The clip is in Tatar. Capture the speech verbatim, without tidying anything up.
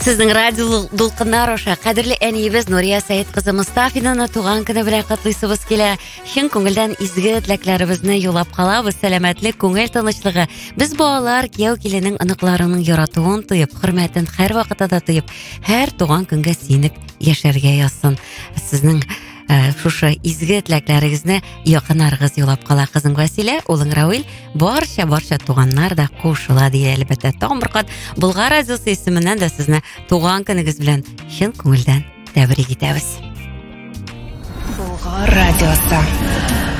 Сезнең радио дулкыннар аша кадерле әниебез Нурия Сәйет кызы Мустафинаны туган көне белән котлыйсыбыз килә. Чын күңелдән изге теләкләребезне юллап калабыз. Сәламәтлек, күңел тынычлыгы. Без балалар кияү киленең аныкларының яратуын тоеп, хөрмәтен һәр вакытта тоеп, һәр туган көнгә синек яшәргә язсын. Сезнең шушы изге теләкләрегезне якыннарыгыз юллап кала. Кызың Василә, улың Равил, барча барча туганнар да кушыла ди әлбәттә. Тагын бер кат Болгар радиосы исеменнән дә сезне туган көнегез белән чын күңелдән тәбрик итәбез. Болгар радиосы.